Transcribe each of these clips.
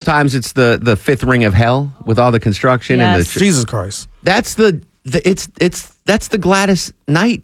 sometimes it's the fifth ring of hell with all the construction and the Jesus Christ. That's that's the Gladys Knight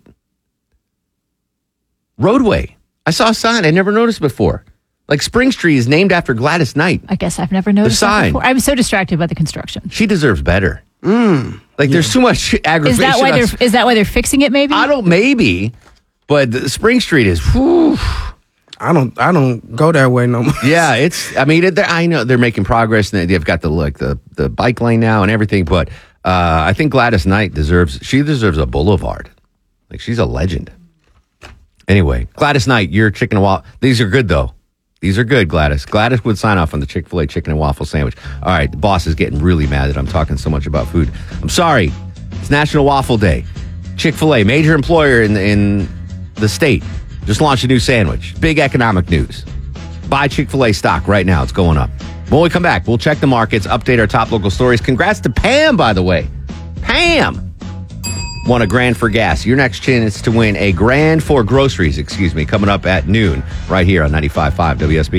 roadway. I saw a sign I never noticed before. Like Spring Street is named after Gladys Knight. I guess I've never noticed the sign. that before. I was so distracted by the construction. She deserves better. There's too much aggravation. Is that why they're fixing it? Maybe maybe, but the Spring Street is. Whew. I don't go that way no more. Yeah, I know they're making progress and they've got the bike lane now and everything, but I think Gladys Knight deserves a boulevard. Like she's a legend. Anyway, Gladys Knight, your chicken and waffle. These are good though. These are good, Gladys. Gladys would sign off on the Chick-fil-A chicken and waffle sandwich. All right, the boss is getting really mad that I'm talking so much about food. I'm sorry. It's National Waffle Day. Chick-fil-A, major employer in the state, just launched a new sandwich. Big economic news. Buy Chick-fil-A stock right now. It's going up. When we come back, we'll check the markets, update our top local stories. Congrats to Pam, by the way. Pam won $1,000 for gas. Your next chance to win $1,000 for groceries, coming up at noon right here on 95.5 WSB.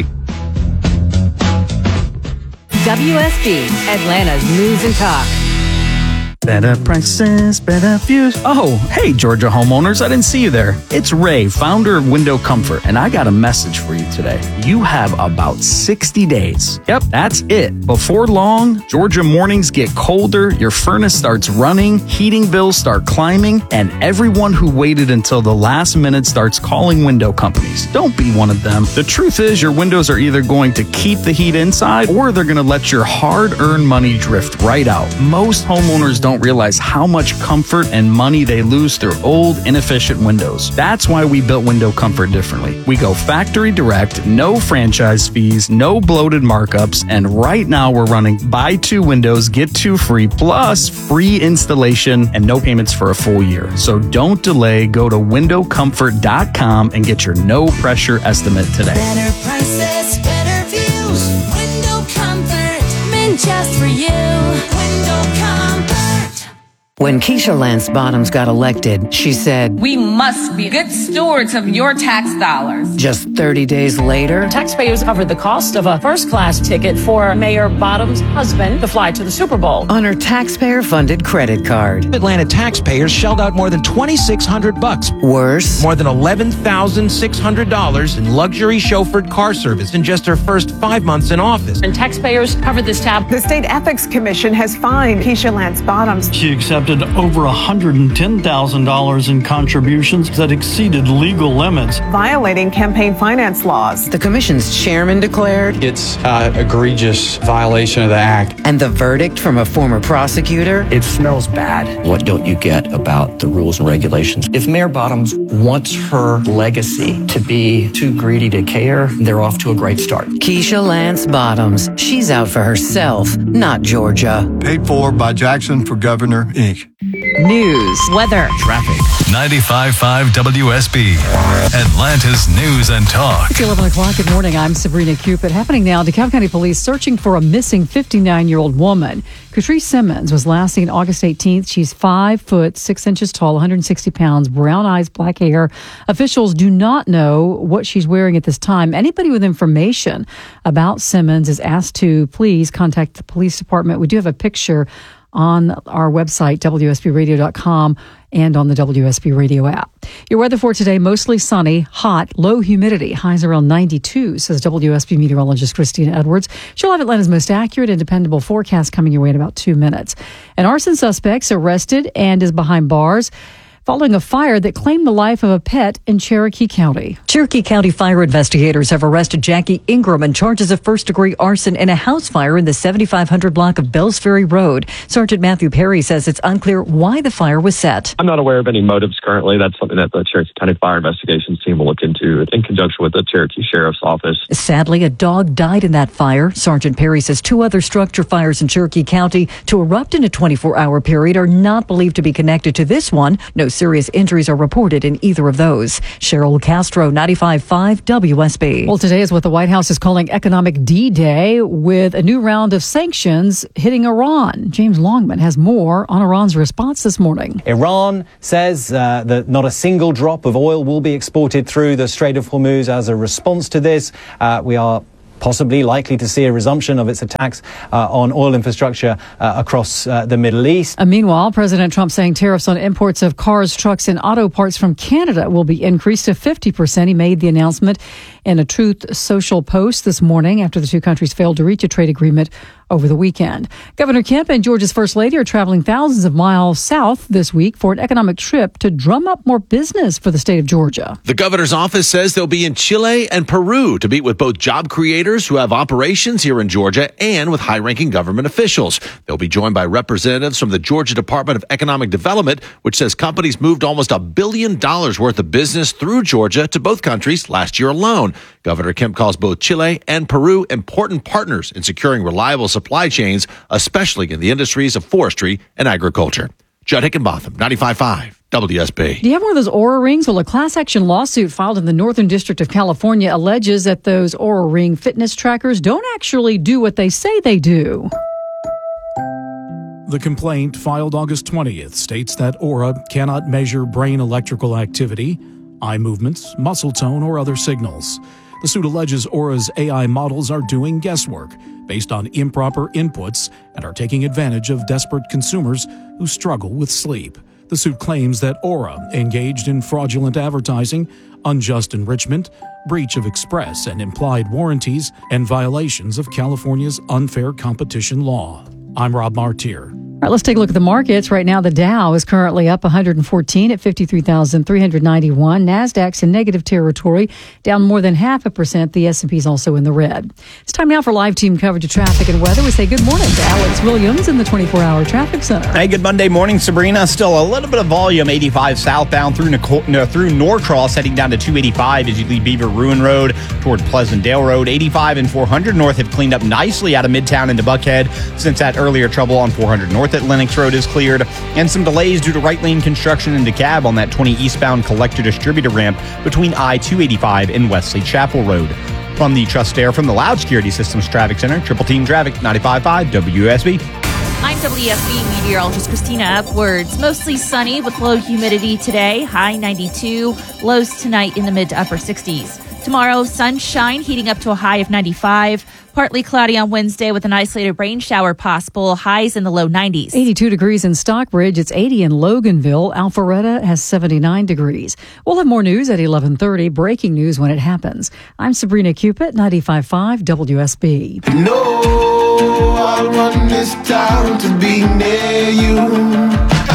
WSB, Atlanta's News and Talk. Better prices, better views. Oh, hey, Georgia homeowners, I didn't see you there. It's Ray, founder of Window Comfort, and I got a message for you today. You have about 60 days. Yep, that's it. Before long, Georgia mornings get colder, your furnace starts running, heating bills start climbing, and everyone who waited until the last minute starts calling window companies. Don't be one of them. The truth is, your windows are either going to keep the heat inside, or they're going to let your hard-earned money drift right out. Most homeowners don't realize how much comfort and money they lose through old, inefficient windows. That's why we built Window Comfort differently. We go factory direct, no franchise fees, no bloated markups, and right now we're running buy 2 windows, get 2 free, plus free installation and no payments for a full year. So don't delay. Go to windowcomfort.com and get your no pressure estimate today. Better prices, better views. Window Comfort, meant just for you. Window Comfort. When Keisha Lance Bottoms got elected, she said, "We must be good stewards of your tax dollars." Just 30 days later, taxpayers covered the cost of a first-class ticket for Mayor Bottoms' husband to fly to the Super Bowl on her taxpayer-funded credit card. Atlanta taxpayers shelled out more than $2,600. Worse, more than $11,600 in luxury chauffeured car service in just her first 5 months in office. And taxpayers covered this tab. The State Ethics Commission has fined Keisha Lance Bottoms. She accepted over $110,000 in contributions that exceeded legal limits, violating campaign finance laws. The commission's chairman declared it's an egregious violation of the act. And the verdict from a former prosecutor? It smells bad. What don't you get about the rules and regulations? If Mayor Bottoms wants her legacy to be too greedy to care, they're off to a great start. Keisha Lance Bottoms. She's out for herself, not Georgia. Paid for by Jackson for Governor, Inc. News, weather, traffic. 95.5 WSB, Atlanta's News and Talk. It's 11 o'clock. Good morning. I'm Sabrina Cupid. Happening now, DeKalb County Police searching for a missing 59-year-old woman. Catrice Simmons was last seen August 18th. She's 5 foot 6 inches tall, 160 pounds, brown eyes, black hair. Officials do not know what she's wearing at this time. Anybody with information about Simmons is asked to please contact the police department. We do have a picture on our website, WSBradio.com, and on the WSB Radio app. Your weather for today, mostly sunny, hot, low humidity, highs around 92, says WSB meteorologist Christina Edwards. She'll have Atlanta's most accurate and dependable forecast coming your way in about 2 minutes. An arson suspect's arrested and is behind bars following a fire that claimed the life of a pet in Cherokee County. Cherokee County fire investigators have arrested Jackie Ingram on charges of first-degree arson in a house fire in the 7500 block of Bells Ferry Road. Sergeant Matthew Perry says it's unclear why the fire was set. I'm not aware of any motives currently. That's something that the Cherokee County Fire Investigations team will look into in conjunction with the Cherokee Sheriff's Office. Sadly, a dog died in that fire. Sergeant Perry says 2 other structure fires in Cherokee County to erupt in a 24-hour period are not believed to be connected to this one. No serious injuries are reported in either of those. Cheryl Castro, 95.5 WSB. Well, today is what the White House is calling Economic D-Day, with a new round of sanctions hitting Iran. James Longman has more on Iran's response this morning. Iran says that not a single drop of oil will be exported through the Strait of Hormuz as a response to this. We are possibly likely to see a resumption of its attacks on oil infrastructure across the Middle East. Meanwhile, President Trump saying tariffs on imports of cars, trucks, and auto parts from Canada will be increased to 50%. He made the announcement in a Truth Social post this morning after the two countries failed to reach a trade agreement over the weekend. Governor Kemp and Georgia's First Lady are traveling thousands of miles south this week for an economic trip to drum up more business for the state of Georgia. The governor's office says they'll be in Chile and Peru to meet with both job creators who have operations here in Georgia and with high-ranking government officials. They'll be joined by representatives from the Georgia Department of Economic Development, which says companies moved almost $1 billion worth of business through Georgia to both countries last year alone. Governor Kemp calls both Chile and Peru important partners in securing reliable supply chains, especially in the industries of forestry and agriculture. Judd Hickenbotham, 95.5 WSB. Do you have one of those Oura rings? Well, a class action lawsuit filed in the Northern District of California alleges that those Oura ring fitness trackers don't actually do what they say they do. The complaint, filed August 20th, states that Oura cannot measure brain electrical activity, eye movements, muscle tone, or other signals. The suit alleges Aura's AI models are doing guesswork based on improper inputs and are taking advantage of desperate consumers who struggle with sleep. The suit claims that Oura engaged in fraudulent advertising, unjust enrichment, breach of express and implied warranties, and violations of California's unfair competition law. I'm Rob Martier. All right, let's take a look at the markets. Right now, the Dow is currently up 114 at 53,391. NASDAQ's in negative territory, down more than 0.5%. The S&P is also in the red. It's time now for live team coverage of traffic and weather. We say good morning to Alex Williams in the 24-hour traffic center. Hey, good Monday morning, Sabrina. Still a little bit of volume, 85 southbound through Norcross, heading down to 285 as you leave Beaver Ruin Road toward Pleasantdale Road. 85 and 400 North have cleaned up nicely out of Midtown into Buckhead since that earlier trouble on 400 North at Lenox Road is cleared, and some delays due to right lane construction in DeKalb on that 20 eastbound collector distributor ramp between I-285 and Wesley Chapel Road. From the Trust Air from the Loud Security Systems Traffic Center, Triple Team Traffic, 95.5 WSB. I'm WSB meteorologist Christina Upwards. Mostly sunny with low humidity today, high 92, lows tonight in the mid to upper 60s. Tomorrow, sunshine heating up to a high of 95. Partly cloudy on Wednesday with an isolated rain shower possible, highs in the low 90s. 82 degrees in Stockbridge. It's 80 in Loganville. Alpharetta has 79 degrees. We'll have more news at 11:30. Breaking news when it happens. I'm Sabrina Cupid, 95.5 WSB. No, I want this town to be near you.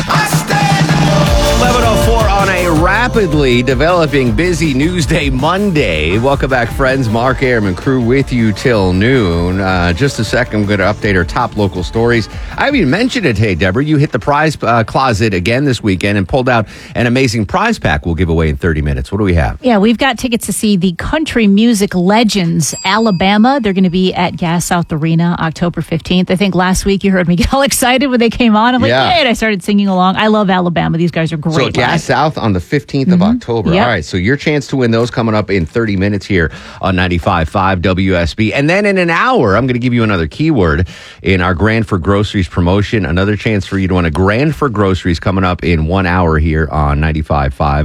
11:04 on a rapidly developing busy Newsday Monday. Welcome back, friends. Mark Airman crew with you till noon. Just a second, I'm going to update our top local stories. I haven't even mentioned it. Hey, Deborah, you hit the prize closet again this weekend and pulled out an amazing prize pack we'll give away in 30 minutes. What do we have? Yeah, we've got tickets to see the Country Music Legends, Alabama. They're going to be at Gas South Arena October 15th. I think last week you heard me get all excited when they came on. I'm like, Yeah. hey, and I started singing along. I love Alabama. These guys are great. So Gas South on the 15th of October. Yep. All right, so your chance to win those coming up in 30 minutes here on 95.5 WSB. And then in an hour, I'm going to give you another keyword in our Grand for Groceries promotion. Another chance for you to win a Grand for Groceries coming up in 1 hour here on 95.5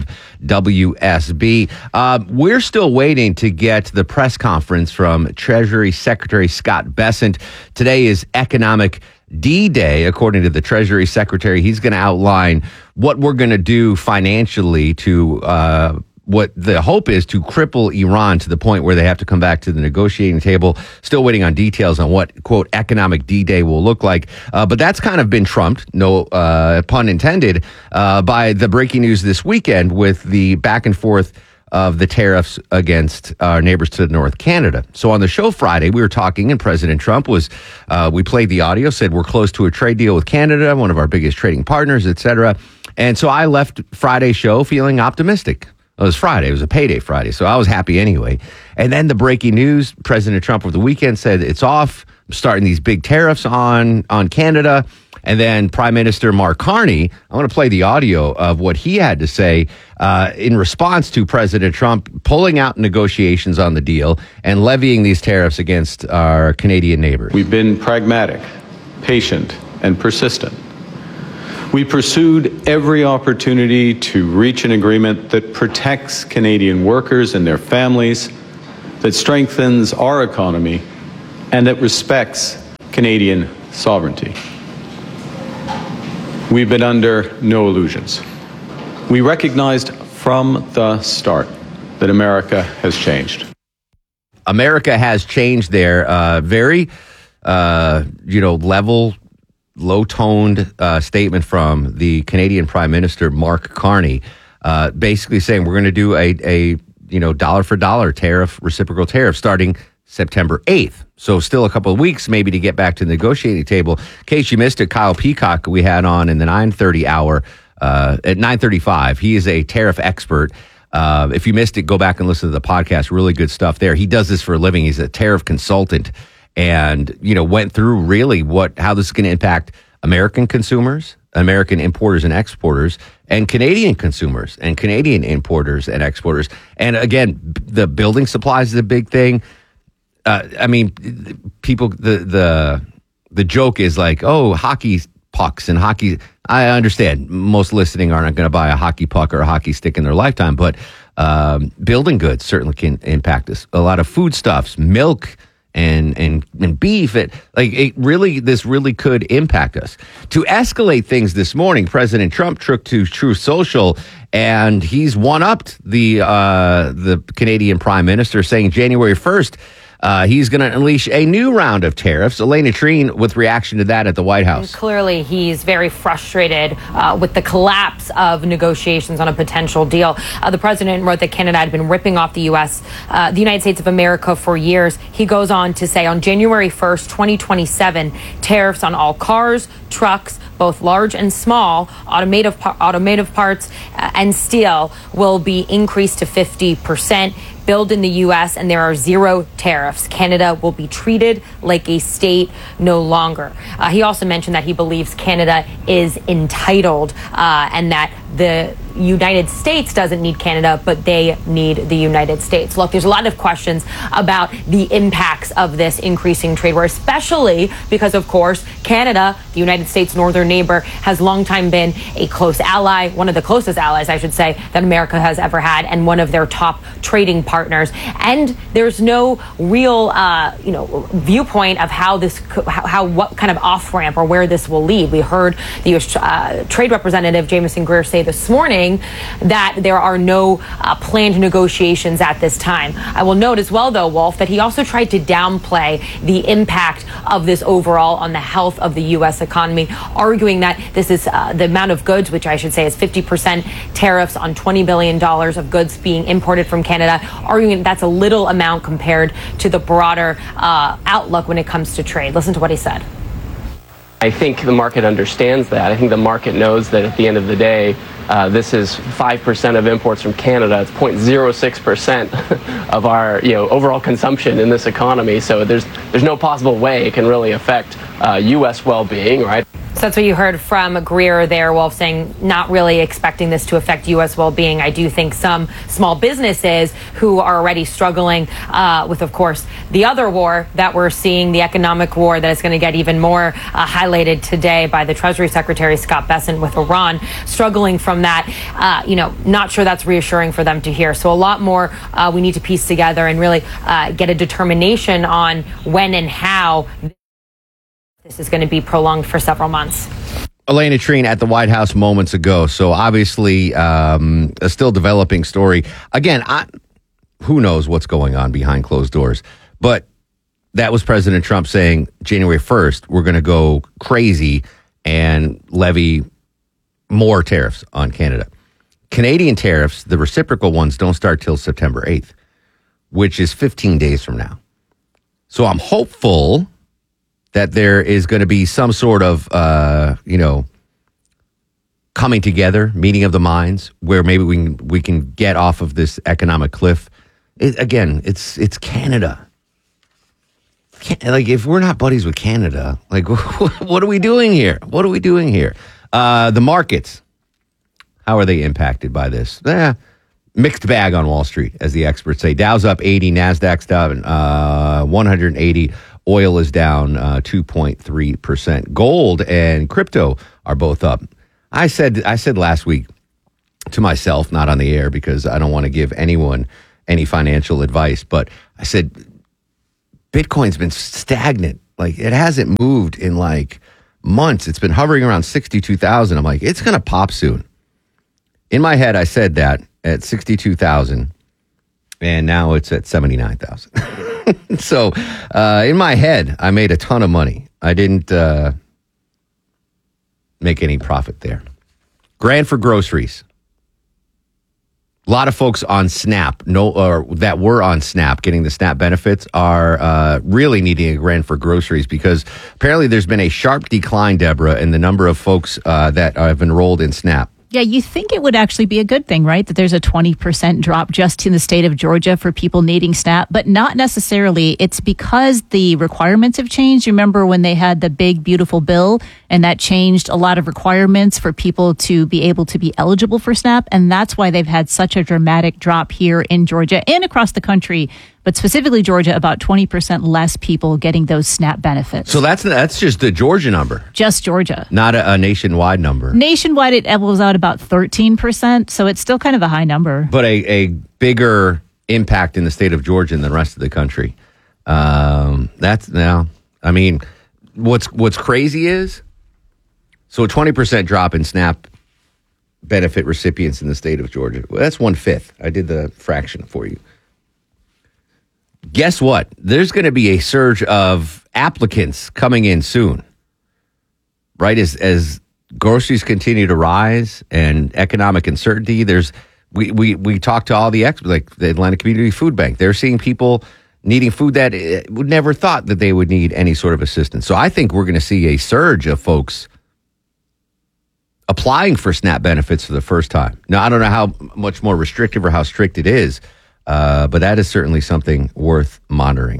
WSB. We're still waiting to get the press conference from Treasury Secretary Scott Bessent. Today is Economic D-Day, according to the Treasury Secretary. He's going to outline what we're going to do financially to what the hope is to cripple Iran to the point where they have to come back to the negotiating table. Still waiting on details on what, quote, Economic D-Day will look like. But that's kind of been trumped, no pun intended, by the breaking news this weekend with the back and forth of the tariffs against our neighbors to the north, Canada. So on the show Friday, we were talking, and President Trump was, we played the audio, said we're close to a trade deal with Canada, one of our biggest trading partners, et cetera. And so I left Friday's show feeling optimistic. It was Friday. It was a payday Friday, so I was happy anyway. And then the breaking news, President Trump over the weekend said it's off, starting these big tariffs on Canada. And then Prime Minister Mark Carney, I want to play the audio of what he had to say in response to President Trump pulling out negotiations on the deal and levying these tariffs against our Canadian neighbors. We've been pragmatic, patient, and persistent. We pursued every opportunity to reach an agreement that protects Canadian workers and their families, that strengthens our economy and that respects Canadian sovereignty. We've been under no illusions. We recognized from the start that America has changed. America has changed there. Very, level, low-toned statement from the Canadian Prime Minister, Mark Carney, basically saying we're going to do a dollar-for-dollar tariff, reciprocal tariff, starting September 8th. So still a couple of weeks maybe to get back to the negotiating table. In case you missed it, Kyle Peacock we had on in the 9:30 hour at 9:35. He is a tariff expert. If you missed it, go back and listen to the podcast. Really good stuff there. He does this for a living. He's a tariff consultant and, went through really how this is going to impact American consumers, American importers and exporters, and Canadian consumers and Canadian importers and exporters. And again, the building supplies is a big thing. People, the joke is like, oh, hockey pucks and hockey. I understand most listening aren't going to buy a hockey puck or a hockey stick in their lifetime, but building goods certainly can impact us. A lot of foodstuffs, milk and beef. This really could impact us. To escalate things this morning, President Trump took to Truth Social, and he's one-upped the Canadian Prime Minister, saying January 1st, he's going to unleash a new round of tariffs. Elena Treen with reaction to that at the White House. Clearly, he's very frustrated with the collapse of negotiations on a potential deal. The president wrote that Canada had been ripping off the United States of America for years. He goes on to say on January 1st, 2027, tariffs on all cars, trucks, both large and small, automotive parts and steel will be increased to 50%. Build in the U.S. and there are zero tariffs. Canada will be treated like a state no longer. He also mentioned that he believes Canada is entitled and that the United States doesn't need Canada, but they need the United States. Look, there's a lot of questions about the impacts of this increasing trade war, especially because, of course, Canada, the United States' northern neighbor, has long time been a close ally, one of the closest allies, I should say, that America has ever had, and one of their top trading partners. And there's no real, viewpoint of what kind of off-ramp or where this will lead. We heard the U.S. Trade Representative Jamieson Greer say this morning that there are no planned negotiations at this time. I will note as well, though, Wolf, that he also tried to downplay the impact of this overall on the health of the U.S. economy, arguing that this is the amount of goods, which I should say is 50% tariffs on $20 billion of goods being imported from Canada, arguing that's a little amount compared to the broader outlook when it comes to trade. Listen to what he said. I think the market understands that. I think the market knows that at the end of the day, this is 5% of imports from Canada. It's 0.06% of our overall consumption in this economy. So there's no possible way it can really affect U.S. well-being, right? So that's what you heard from Greer there, Wolf, saying not really expecting this to affect U.S. well-being. I do think some small businesses who are already struggling with, of course, the other war that we're seeing, the economic war that is going to get even more highlighted today by the Treasury Secretary Scott Bessent with Iran, struggling from that, not sure that's reassuring for them to hear. So a lot more we need to piece together and really get a determination on when and how this is going to be prolonged for several months. Elena Treen at the White House moments ago. So obviously a still developing story. Again, who knows what's going on behind closed doors. But that was President Trump saying January 1st, we're going to go crazy and levy more tariffs on Canada. Canadian tariffs, the reciprocal ones, don't start till September 8th, which is 15 days from now. So I'm hopeful that there is going to be some sort of, coming together, meeting of the minds, where maybe we can get off of this economic cliff. It's Canada. If we're not buddies with Canada, what are we doing here? The markets, how are they impacted by this? Mixed bag on Wall Street, as the experts say. Dow's up 80, Nasdaq's down 180. Oil is down 2.3%. Gold and crypto are both up. I said last week to myself, not on the air because I don't want to give anyone any financial advice, but I said, Bitcoin's been stagnant. Like, it hasn't moved in like months. It's been hovering around 62,000. I'm like, it's going to pop soon. In my head, I said that at 62,000, and now it's at 79,000. So in my head, I made a ton of money. I didn't make any profit there. Grand for groceries. A lot of folks on SNAP, that were on SNAP, getting the SNAP benefits, are really needing a grand for groceries because apparently there's been a sharp decline, Deborah, in the number of folks that have enrolled in SNAP. Yeah, you think it would actually be a good thing, right? That there's a 20% drop just in the state of Georgia for people needing SNAP, but not necessarily. It's because the requirements have changed. You remember when they had the big, beautiful bill and that changed a lot of requirements for people to be able to be eligible for SNAP. And that's why they've had such a dramatic drop here in Georgia and across the country. But specifically Georgia, about 20% less people getting those SNAP benefits. So that's just the Georgia number. Just Georgia. Not a nationwide number. Nationwide, it was out about 13%. So it's still kind of a high number. But a bigger impact in the state of Georgia than the rest of the country. That's now, I mean, what's crazy is, so a 20% drop in SNAP benefit recipients in the state of Georgia. Well, that's 1/5. I did the fraction for you. Guess what? There's going to be a surge of applicants coming in soon, right? As groceries continue to rise and economic uncertainty, we talked to all the experts, like the Atlanta Community Food Bank. They're seeing people needing food that would never thought that they would need any sort of assistance. So I think we're going to see a surge of folks applying for SNAP benefits for the first time. Now, I don't know how much more restrictive or how strict it is. But that is certainly something worth monitoring.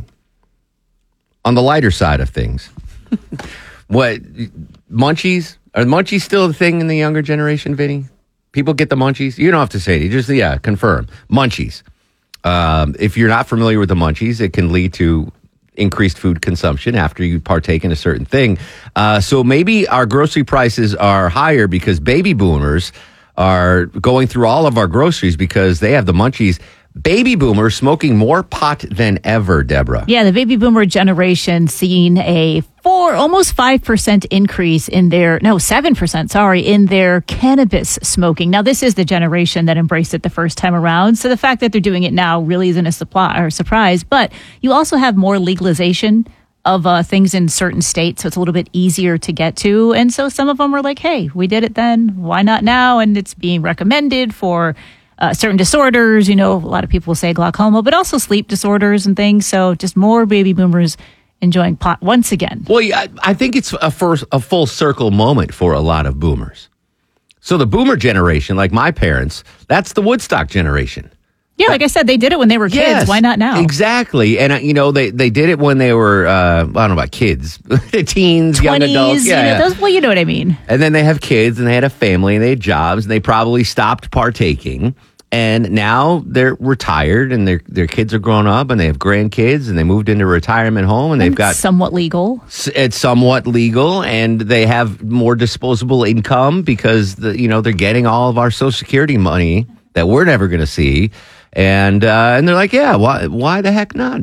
On the lighter side of things, what munchies? Are munchies still a thing in the younger generation, Vinny? People get the munchies? You don't have to say it. You just, confirm. Munchies. If you're not familiar with the munchies, it can lead to increased food consumption after you partake in a certain thing. So maybe our grocery prices are higher because baby boomers are going through all of our groceries because they have the munchies. Baby boomers smoking more pot than ever, Deborah. Yeah, the baby boomer generation seeing a almost 5% increase in 7%, in their cannabis smoking. Now, this is the generation that embraced it the first time around. So the fact that they're doing it now really isn't a surprise. But you also have more legalization of things in certain states, so it's a little bit easier to get to. And so some of them are like, hey, we did it then, why not now? And it's being recommended for certain disorders, a lot of people will say glaucoma, but also sleep disorders and things. So just more baby boomers enjoying pot once again. Well, yeah, I think it's a full circle moment for a lot of boomers. So the boomer generation, like my parents, that's the Woodstock generation. Yeah, like I said, they did it when they were kids. Yes, why not now? Exactly. And, they did it when they were, I don't know about kids, teens, 20s, young adults. Yeah. You know what I mean. And then they have kids and they had a family and they had jobs and they probably stopped partaking. And now they're retired and their kids are grown up and they have grandkids and they moved into a retirement home and they've got somewhat legal. It's somewhat legal and they have more disposable income because they're getting all of our Social Security money that we're never going to see. And they're like, yeah, why the heck not?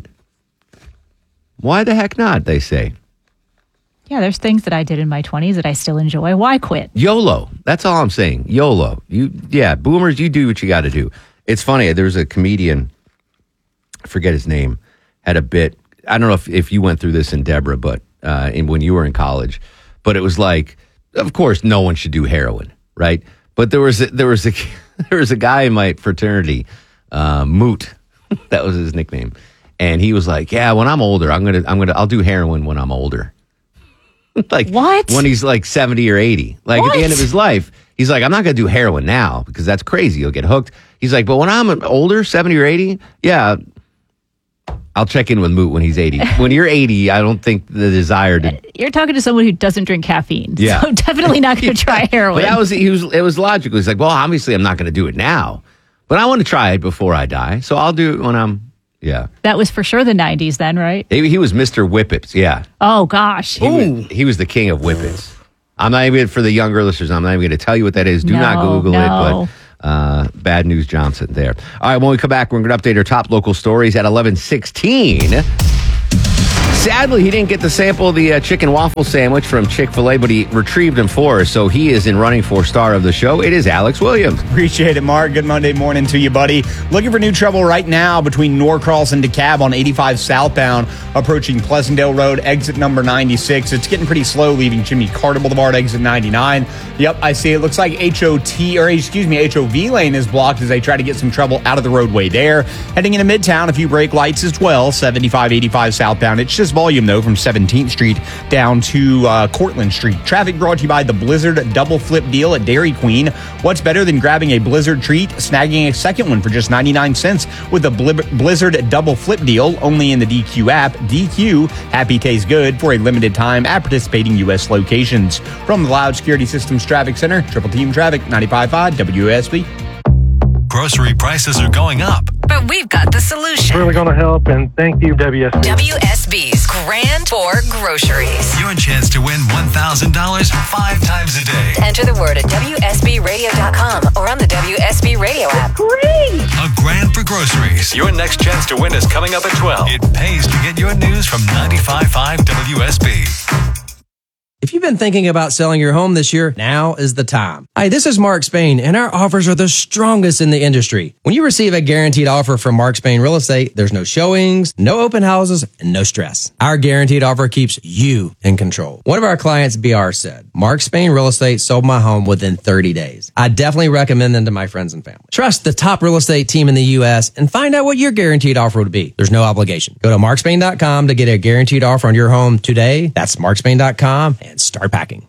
Why the heck not, they say. Yeah, there's things that I did in my 20s that I still enjoy. Why quit? YOLO. That's all I'm saying. YOLO. Boomers, you do what you got to do. It's funny. There was a comedian, I forget his name, had a bit. I don't know if you went through this in Deborah, but when you were in college, but it was like, of course, no one should do heroin, right? But there was a guy in my fraternity, Moot, that was his nickname, and he was like, yeah, when I'm older, I'll do heroin when I'm older. Like what? When he's like 70 or 80, like at the end of his life, he's like, I'm not going to do heroin now because that's crazy. You'll get hooked. He's like, but when I'm older, 70 or 80, yeah, I'll check in with Moot when he's 80. When you're 80, I don't think the desire to. You're talking to someone who doesn't drink caffeine. Yeah. So definitely not going to try heroin. But it was logical. He's like, well, obviously I'm not going to do it now, but I want to try it before I die. So I'll do it when I'm. Yeah. That was for sure the 90s then, right? He was Mr. Whippets, yeah. Oh, gosh. He was the king of whippets. I'm not even, for the younger listeners, I'm not even going to tell you what that is. Do not Google it. Bad News Johnson there. All right, when we come back, we're going to update our top local stories at 11:16. Sadly, he didn't get to sample the chicken waffle sandwich from Chick-fil-A, but he retrieved them for us, so he is in running for star of the show. It is Alex Williams. Appreciate it, Mark. Good Monday morning to you, buddy. Looking for new trouble right now between Norcross and DeKalb on 85 southbound, approaching Pleasantdale Road, exit number 96. It's getting pretty slow, leaving Jimmy Carter Boulevard, exit 99. Yep, I see. It looks like HOV lane is blocked as they try to get some trouble out of the roadway there. Heading into Midtown, a few brake lights as well, 75, 85 southbound. It's just volume, though, from 17th Street down to Cortlandt Street. Traffic brought to you by the Blizzard Double Flip Deal at Dairy Queen. What's better than grabbing a Blizzard treat, snagging a second one for just 99 cents with a Blizzard Double Flip Deal only in the DQ app. DQ, happy tastes good for a limited time at participating U.S. locations. From the Loud Security Systems Traffic Center, Triple Team Traffic, 95.5 WSB. Grocery prices are going up. But we've got the solution. Really going to help, and thank you, WSB. WSB's Grand Tour Groceries. Your chance to win $1,000 5 times a day. Enter the word at WSBradio.com or on the WSB Radio app. Great! A grand for groceries. Your next chance to win is coming up at 12. It pays to get your news from 95.5 WSB. If you've been thinking about selling your home this year, now is the time. Hi, this is Mark Spain, and our offers are the strongest in the industry. When you receive a guaranteed offer from Mark Spain Real Estate, there's no showings, no open houses, and no stress. Our guaranteed offer keeps you in control. One of our clients, BR, said, Mark Spain Real Estate sold my home within 30 days. I definitely recommend them to my friends and family. Trust the top real estate team in the U.S. and find out what your guaranteed offer would be. There's no obligation. Go to markspain.com to get a guaranteed offer on your home today. That's markspain.com and start packing.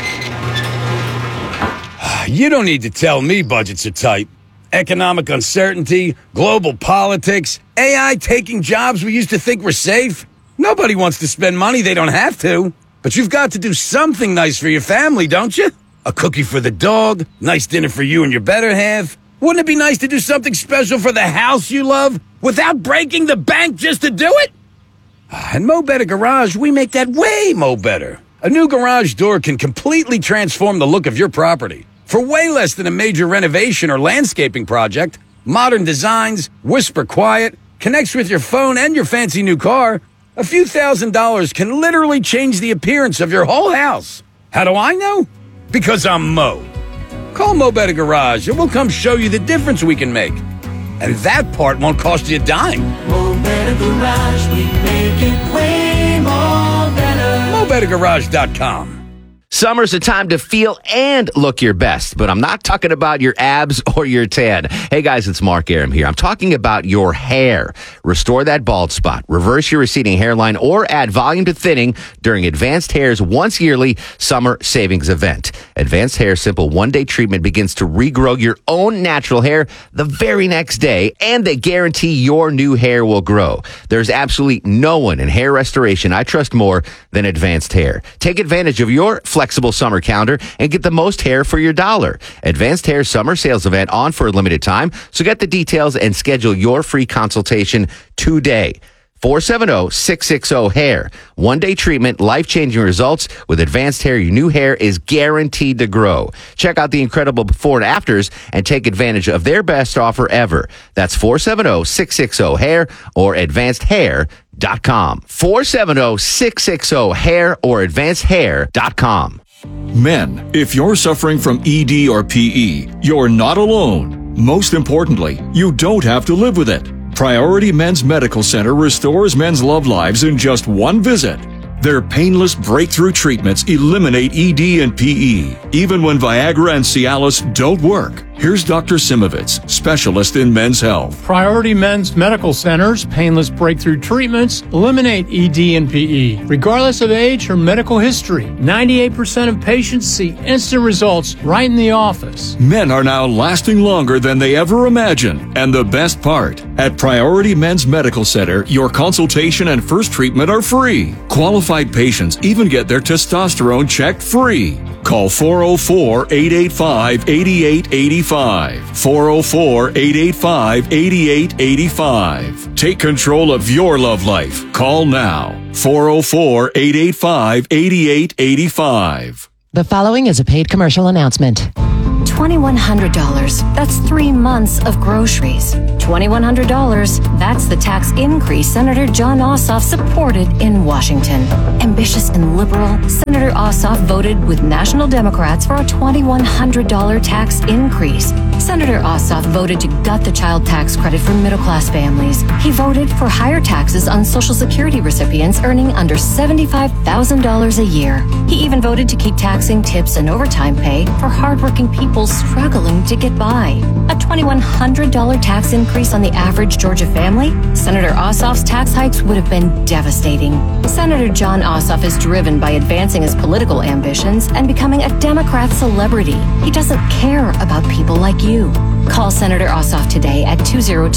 You don't need to tell me budgets are tight. Economic uncertainty, global politics, AI taking jobs we used to think were safe. Nobody wants to spend money they don't have to. But you've got to do something nice for your family, don't you? A cookie for the dog, nice dinner for you and your better half. Wouldn't it be nice to do something special for the house you love without breaking the bank just to do it? At Mo Better Garage, we make that way mo better. A new garage door can completely transform the look of your property. For way less than a major renovation or landscaping project, modern designs, whisper quiet, connects with your phone and your fancy new car, a few $1,000s can literally change the appearance of your whole house. How do I know? Because I'm Mo. Call Mo Better Garage and we'll come show you the difference we can make. And that part won't cost you a dime. Mo Better Garage, we make it way more better. MoBetterGarage.com. Summer's a time to feel and look your best, but I'm not talking about your abs or your tan. Hey guys, it's Mark Aram here. I'm talking about your hair. Restore that bald spot, reverse your receding hairline, or add volume to thinning during Advanced Hair's once yearly summer savings event. Advanced Hair's simple one-day treatment begins to regrow your own natural hair the very next day, and they guarantee your new hair will grow. There's absolutely no one in hair restoration I trust more than Advanced Hair. Take advantage of your flexible summer calendar and get the most hair for your dollar. Advanced Hair summer sales event on for a limited time, so get the details and schedule your free consultation today. 470-660-HAIR. One-day treatment, life-changing results. With Advanced Hair, your new hair is guaranteed to grow. Check out the incredible before and afters and take advantage of their best offer ever. That's 470-660-HAIR or advancedhair.com. 470-660-HAIR or advancedhair.com. Men, if you're suffering from ED or PE, you're not alone. Most importantly, you don't have to live with it. Priority Men's Medical Center restores men's love lives in just one visit. Their painless breakthrough treatments eliminate ED and PE, even when Viagra and Cialis don't work. Here's Dr. Simovitz, specialist in men's health. Priority Men's Medical Center's painless breakthrough treatments eliminate ED and PE, regardless of age or medical history. 98% of patients see instant results right in the office. Men are now lasting longer than they ever imagined. And the best part, at Priority Men's Medical Center, your consultation and first treatment are free. Qualified patients even get their testosterone checked free. Call 404-885-8885. 404-885-8885. Take control of your love life. Call now. 404-885-8885. The following is a paid commercial announcement. $2,100. That's 3 months of groceries. $2,100. That's the tax increase Senator Jon Ossoff supported in Washington. Ambitious and liberal, Senator Ossoff voted with national Democrats for a $2,100 tax increase. Senator Ossoff voted to gut the child tax credit for middle-class families. He voted for higher taxes on Social Security recipients earning under $75,000 a year. He even voted to keep taxing tips and overtime pay for hardworking people struggling to get by. A $2,100 tax increase on the average Georgia family? Senator Ossoff's tax hikes would have been devastating. Senator Jon Ossoff is driven by advancing his political ambitions and becoming a Democrat celebrity. He doesn't care about people like you. Call Senator Ossoff today at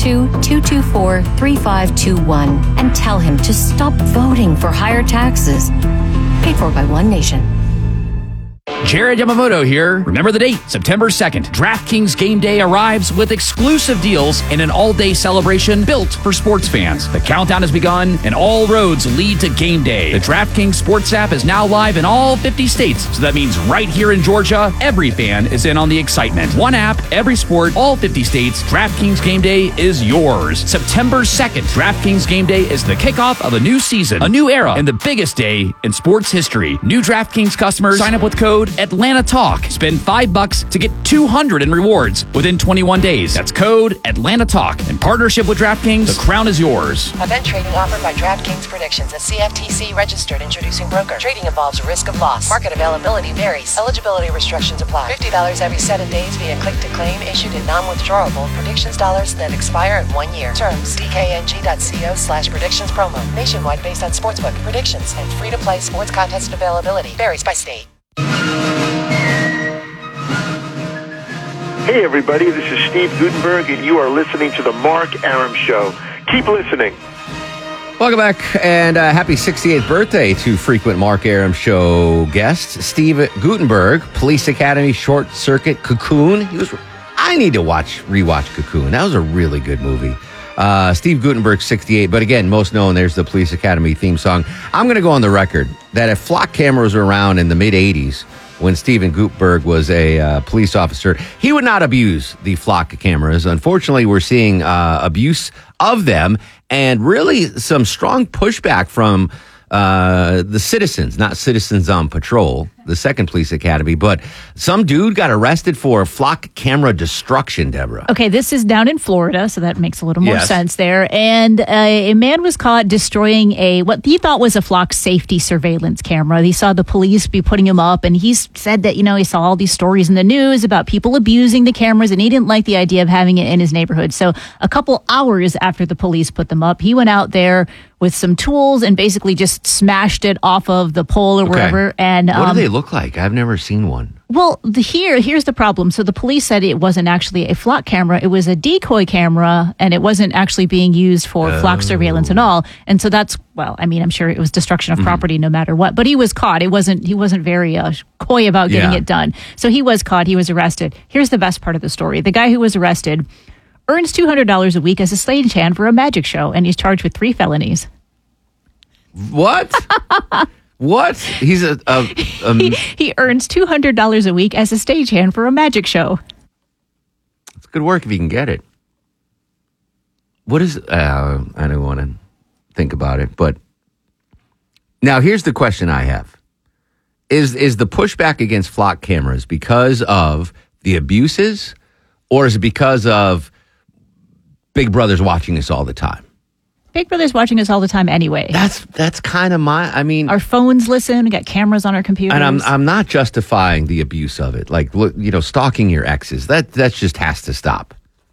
202-224-3521 and tell him to stop voting for higher taxes. Paid for by One Nation. Jared Yamamoto here. Remember the date, September 2nd. DraftKings Game Day arrives with exclusive deals and an all-day celebration built for sports fans. The countdown has begun, and all roads lead to Game Day. The DraftKings Sports app is now live in all 50 states, so that means right here in Georgia, every fan is in on the excitement. One app, every sport, all 50 states. DraftKings Game Day is yours. September 2nd, DraftKings Game Day is the kickoff of a new season, a new era, and the biggest day in sports history. New DraftKings customers sign up with code Atlanta Talk. Spend $5 to get $200 in rewards within 21 days. That's code Atlanta Talk. In partnership with DraftKings, the crown is yours. Event trading offered by DraftKings Predictions, a CFTC registered introducing broker. Trading involves risk of loss. Market availability varies. Eligibility restrictions apply. $50 every 7 days via click to claim issued in non-withdrawable predictions dollars that expire in 1 year. Terms dkng.co/predictions promo. Nationwide based on sportsbook predictions and free-to-play sports contest availability varies by state. Hey everybody, this is Steve Gutenberg and you are listening to The Mark Arum Show. Keep listening. Welcome back, and happy 68th birthday to frequent Mark Arum Show guest, Steve Gutenberg, Police Academy, Short Circuit, Cocoon. I need to rewatch Cocoon. That was a really good movie. Steve Gutenberg, 68, but again, most known, there's the Police Academy theme song. I'm going to go on the record that if flock cameras were around in the mid-'80s, when Steven Gutenberg was a police officer, he would not abuse the flock cameras. Unfortunately, we're seeing abuse of them and really some strong pushback from the citizens, not citizens on patrol, the second police academy, but some dude got arrested for flock camera destruction, Deborah. Okay, this is down in Florida, so that makes a little more sense there. And a man was caught destroying what he thought was a flock safety surveillance camera. He saw the police be putting him up, and he said that, he saw all these stories in the news about people abusing the cameras, and he didn't like the idea of having it in his neighborhood. So a couple hours after the police put them up, he went out there with some tools and basically just smashed it off of the pole or wherever. And what do they look like? I've never seen one. Well, here's the problem. So the police said it wasn't actually a flock camera. It was a decoy camera, and it wasn't actually being used for flock surveillance at all. And so that's, I'm sure it was destruction of property no matter what. But he was caught. He wasn't very coy about getting it done. So he was caught. He was arrested. Here's the best part of the story. The guy who was arrested earns $200 a week as a stagehand for a magic show, and he's charged with 3 felonies. What? What? He's he earns $200 a week as a stagehand for a magic show. It's good work if you can get it. What is? I don't want to think about it, but now here's the question I have: Is the pushback against flock cameras because of the abuses, or is it because of Big Brother's watching us all the time? Big Brother's watching us all the time anyway. That's kind of our phones listen. We got cameras on our computers. And I'm not justifying the abuse of it. Like, look, stalking your exes. That just has to stop.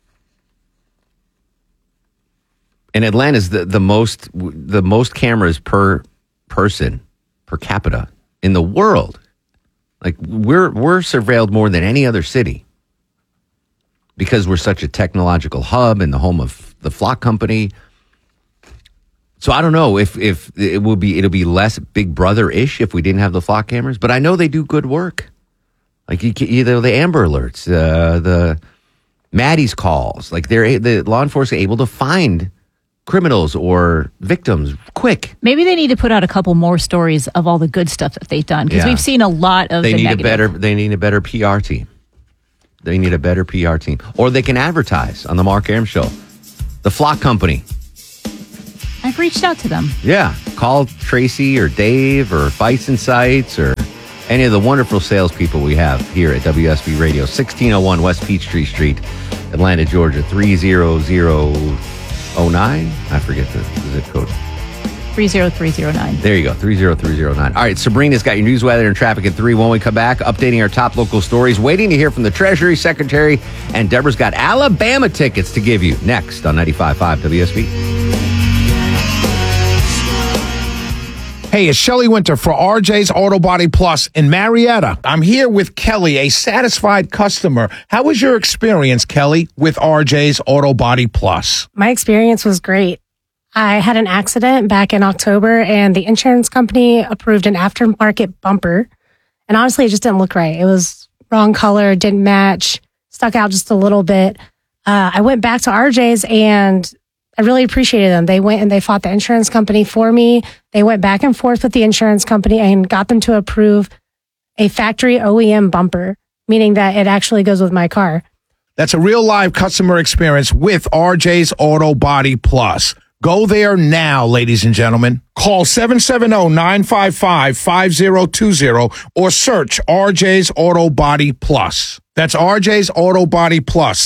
And Atlanta's the most cameras per person per capita in the world. Like we're surveilled more than any other city because we're such a technological hub and the home of the flock company. So I don't know if it'll be less Big Brother-ish if we didn't have the flock cameras, but I know they do good work. Like either the Amber Alerts, the Maddie's calls, like the law enforcement able to find criminals or victims quick. Maybe they need to put out a couple more stories of all the good stuff that they've done because we've seen a lot of the negative. They need a better PR team. They need a better PR team. Or they can advertise on the Mark Arum Show. The Flock Company. I've reached out to them. Yeah. Call Tracy or Dave or Bites and Sights or any of the wonderful salespeople we have here at WSB Radio. 1601 West Peachtree Street, Atlanta, Georgia. 30009. I forget the zip code. 30309. There you go, 30309. All right, Sabrina's got your news, weather, and traffic at 3. When we come back, updating our top local stories, waiting to hear from the Treasury Secretary, and Deborah's got Alabama tickets to give you next on 95.5 WSB. Hey, it's Shelley Winter for RJ's Auto Body Plus in Marietta. I'm here with Kelly, a satisfied customer. How was your experience, Kelly, with RJ's Auto Body Plus? My experience was great. I had an accident back in October, and the insurance company approved an aftermarket bumper. And honestly, it just didn't look right. It was wrong color, didn't match, stuck out just a little bit. I went back to RJ's, and I really appreciated them. They went and they fought the insurance company for me. They went back and forth with the insurance company and got them to approve a factory OEM bumper, meaning that it actually goes with my car. That's a real live customer experience with RJ's Auto Body Plus. Go there now, ladies and gentlemen. Call 770-955-5020 or search RJ's Auto Body Plus. That's RJ's Auto Body Plus,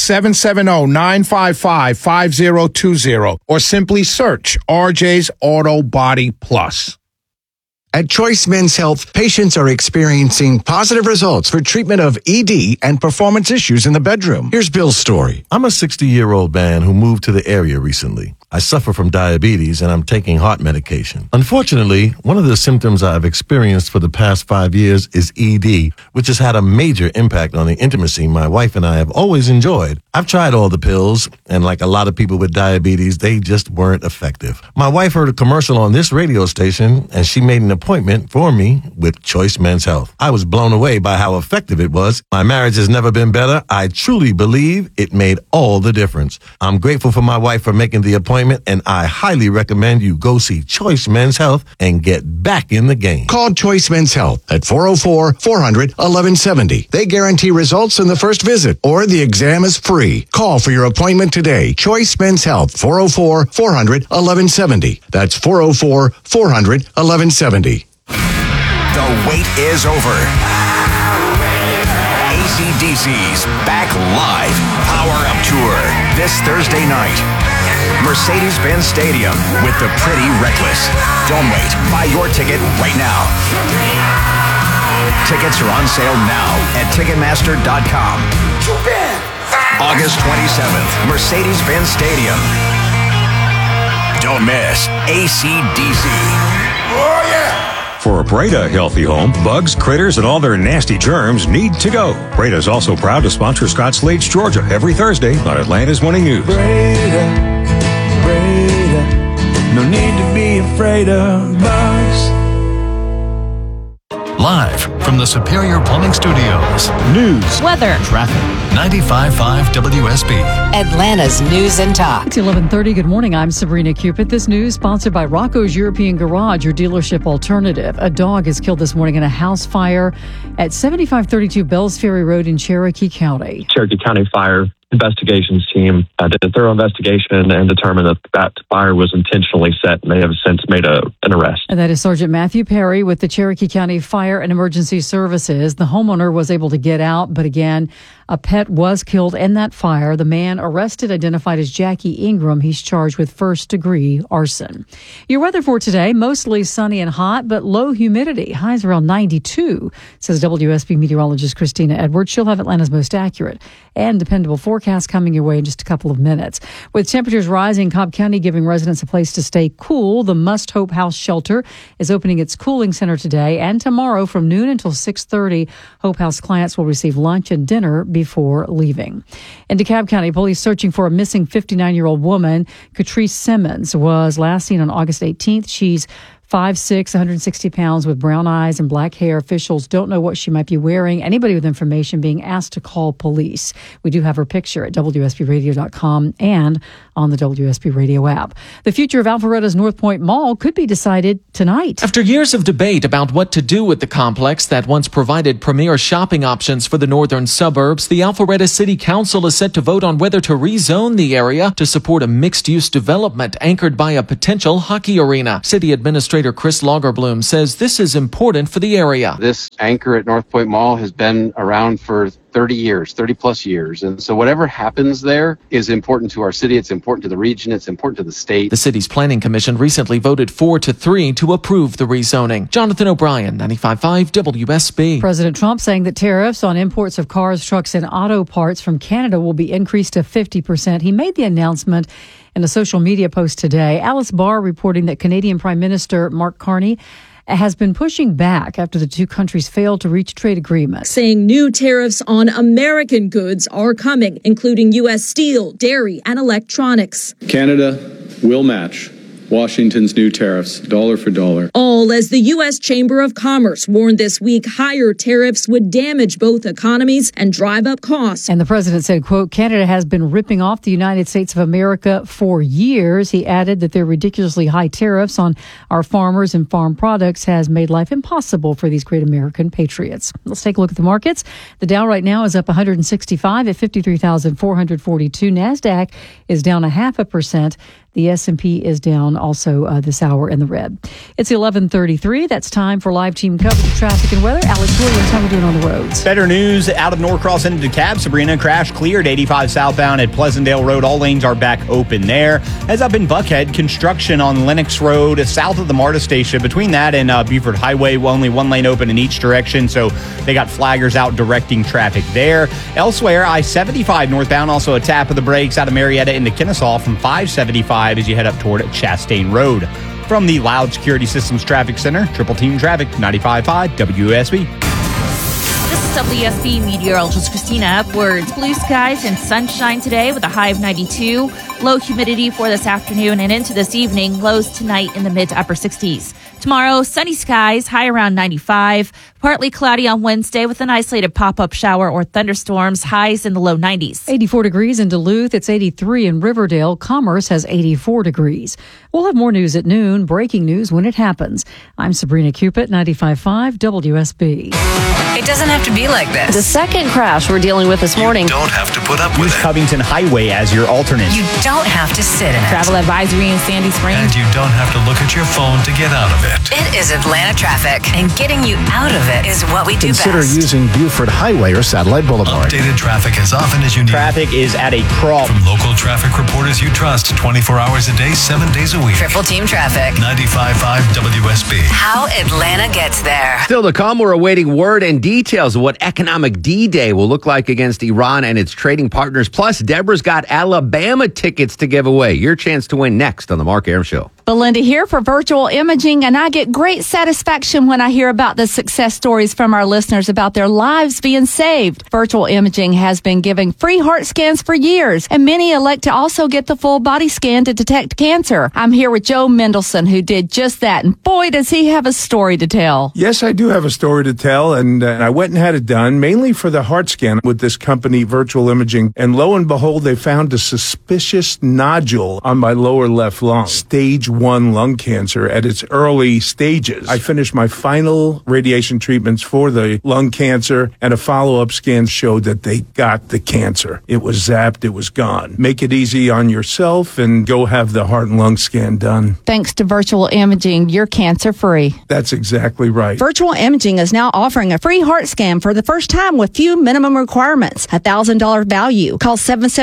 770-955-5020 or simply search RJ's Auto Body Plus. At Choice Men's Health, patients are experiencing positive results for treatment of ED and performance issues in the bedroom. Here's Bill's story. I'm a 60-year-old man who moved to the area recently. I suffer from diabetes and I'm taking heart medication. Unfortunately, one of the symptoms I've experienced for the past 5 years is ED, which has had a major impact on the intimacy my wife and I have always enjoyed. I've tried all the pills, and like a lot of people with diabetes, they just weren't effective. My wife heard a commercial on this radio station, and she made an appointment for me with Choice Men's Health. I was blown away by how effective it was. My marriage has never been better. I truly believe it made all the difference. I'm grateful for my wife for making the appointment, and I highly recommend you go see Choice Men's Health and get back in the game. Call Choice Men's Health at 404-400-1170. They guarantee results in the first visit, or the exam is free. Call for your appointment today. Choice Men's Health, 404-400-1170. That's 404-400-1170. The wait is over. AC/DC's back live. Power Up Tour this Thursday night. Mercedes-Benz Stadium with the Pretty Reckless. Don't wait. Buy your ticket right now. Tickets are on sale now at Ticketmaster.com. August 27th, Mercedes-Benz Stadium. Don't miss AC/DC. Oh, yeah! For a Breda healthy home, bugs, critters, and all their nasty germs need to go. Breda is also proud to sponsor Scott Slade's Georgia every Thursday on Atlanta's Morning News. Breda, no need to be afraid of bugs. Live from the Superior Plumbing Studios. News, weather, traffic. 95.5 WSB. Atlanta's News and Talk. It's 11:30. Good morning. I'm Sabrina Cupid. This news sponsored by Rocco's European Garage, your dealership alternative. A dog is killed this morning in a house fire at 7532 Bells Ferry Road in Cherokee County. Cherokee County Fire Investigations team did a thorough investigation and determined that fire was intentionally set, and they have since made an arrest. And that is Sergeant Matthew Perry with the Cherokee County Fire and Emergency Services. The homeowner was able to get out, but again, a pet was killed in that fire. The man arrested, identified as Jackie Ingram. He's charged with first-degree arson. Your weather for today, mostly sunny and hot, but low humidity. Highs around 92, says WSB meteorologist Christina Edwards. She'll have Atlanta's most accurate and dependable forecast coming your way in just a couple of minutes. With temperatures rising, Cobb County giving residents a place to stay cool. The Must Hope House Shelter is opening its cooling center today and tomorrow from noon until 6:30. Hope House clients will receive lunch and dinner before leaving. In DeKalb County, police searching for a missing 59-year-old woman. Catrice Simmons was last seen on August 18th. She's 5'6", 160 pounds with brown eyes and black hair. Officials don't know what she might be wearing. Anybody with information being asked to call police. We do have her picture at WSBRadio.com and on the WSB Radio app. The future of Alpharetta's North Point Mall could be decided tonight. After years of debate about what to do with the complex that once provided premier shopping options for the northern suburbs, the Alpharetta City Council is set to vote on whether to rezone the area to support a mixed-use development anchored by a potential hockey arena. City Administrator Chris Lagerbloom says this is important for the area. This anchor at North Point Mall has been around for 30 plus years. And so whatever happens there is important to our city. It's important to the region. It's important to the state. The city's planning commission recently voted 4-3 to approve the rezoning. Jonathan O'Brien, 95.5 WSB. President Trump saying that tariffs on imports of cars, trucks, and auto parts from Canada will be increased to 50%. He made the announcement in a social media post today. Alice Barr reporting that Canadian Prime Minister Mark Carney has been pushing back after the two countries failed to reach a trade agreement. Saying new tariffs on American goods are coming, including U.S. steel, dairy, and electronics. Canada will match Washington's new tariffs, dollar for dollar. All as the U.S. Chamber of Commerce warned this week higher tariffs would damage both economies and drive up costs. And the president said, quote, Canada has been ripping off the United States of America for years. He added that their ridiculously high tariffs on our farmers and farm products has made life impossible for these great American patriots. Let's take a look at the markets. The Dow right now is up 165 at 53,442. NASDAQ is down 0.5%. The S&P is down also this hour in the red. It's 11:33. That's time for live team coverage of traffic and weather. Alex Williams, how are we doing on the roads? Better news out of Norcross into DeKalb. Sabrina, crash cleared 85 southbound at Pleasantdale Road. All lanes are back open there. As up in Buckhead, construction on Lennox Road south of the MARTA station. Between that and Buford Highway, only one lane open in each direction, so they got flaggers out directing traffic there. Elsewhere, I-75 northbound, also a tap of the brakes out of Marietta into Kennesaw from 575 as you head up toward Chastain Road. From the Loud Security Systems Traffic Center, Triple Team Traffic, 95.5 WSB. This is WSB meteorologist Christina Upwards. Blue skies and sunshine today with a high of 92. Low humidity for this afternoon and into this evening. Lows tonight in the mid to upper 60s. Tomorrow, sunny skies, high around 95. Partly cloudy on Wednesday with an isolated pop-up shower or thunderstorms, highs in the low 90s. 84 degrees in Duluth. It's 83 in Riverdale. Commerce has 84 degrees. We'll have more news at noon. Breaking news when it happens. I'm Sabrina Cupid, 95.5 WSB. It doesn't have to be like this. The second crash we're dealing with this morning. You don't have to put up with Use it. Covington Highway as your alternate. You don't have to sit in it. Travel advisory in Sandy Springs. And you don't have to look at your phone to get out of it. It is Atlanta traffic, and getting you out of it is what we do Consider best. using Buford Highway or Satellite Boulevard. Updated traffic as often as you need. Traffic is at a crawl. From local traffic reporters you trust 24 hours a day, 7 days a week. Triple Team Traffic. 95.5 WSB. How Atlanta gets there. Still to come, we're awaiting word and details of what economic D-Day will look like against Iran and its trading partners. Plus, Deborah's got Alabama tickets to give away. Your chance to win next on The Mark Arum Show. Belinda here for Virtual Imaging, and I get great satisfaction when I hear about the success stories from our listeners about their lives being saved. Virtual Imaging has been giving free heart scans for years, and many elect to also get the full body scan to detect cancer. I'm here with Joe Mendelson, who did just that, and boy, does he have a story to tell. Yes, I do have a story to tell, and I went and had it done, mainly for the heart scan with this company, Virtual Imaging, and lo and behold, they found a suspicious nodule on my lower left lung, stage 1 lung cancer at its early stages. I finished my final radiation treatments for the lung cancer, and a follow-up scan showed that they got the cancer. It was zapped, it was gone. Make it easy on yourself and go have the heart and lung scan done. Thanks to Virtual Imaging, you're cancer-free. That's exactly right. Virtual Imaging is now offering a free heart scan for the first time with few minimum requirements. $1,000 value. Call